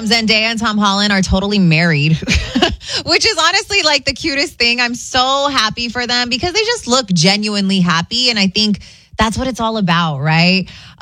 Zendaya and Tom Holland are totally married, which is honestly like the cutest thing. I'm so happy for them because they just look genuinely happy. And I think that's what it's all about, right?